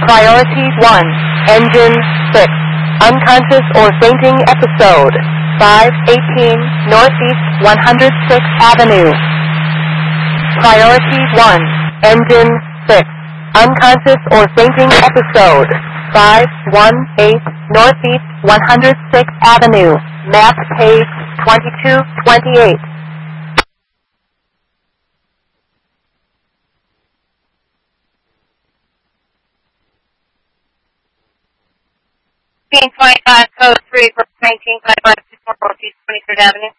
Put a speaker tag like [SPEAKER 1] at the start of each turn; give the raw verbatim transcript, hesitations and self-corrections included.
[SPEAKER 1] Priority one, Engine six, Unconscious or Fainting Episode, five eighteen Northeast one hundred sixth Avenue. Priority one, Engine six, Unconscious or Fainting Episode, five eighteen Northeast one hundred sixth Avenue, map page twenty-two twenty-eight.
[SPEAKER 2] twenty-five, code three for nineteen five five two four Northeast twenty-third Avenue.